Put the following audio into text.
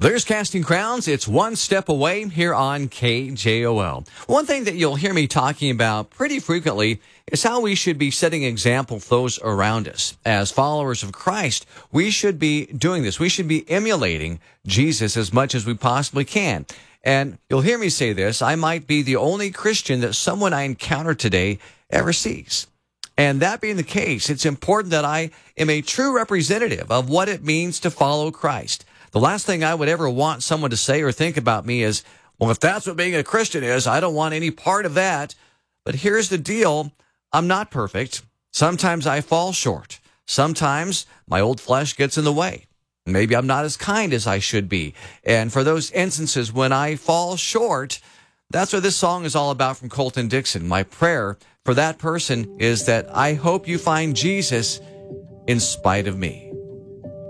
There's Casting Crowns. It's one step away here on KJOL. One thing that you'll hear me talking about pretty frequently is how we should be setting example for those around us. As followers of Christ, we should be doing this. We should be emulating Jesus as much as we possibly can. And you'll hear me say this, I might be the only Christian that someone I encounter today ever sees. And that being the case, it's important that I am a true representative of what it means to follow Christ. The last thing I would ever want someone to say or think about me is, well, if that's what being a Christian is, I don't want any part of that. But here's the deal. I'm not perfect. Sometimes I fall short. Sometimes my old flesh gets in the way. Maybe I'm not as kind as I should be. And for those instances when I fall short, that's what this song is all about from Colton Dixon. My prayer for that person is that I hope you find Jesus in spite of me.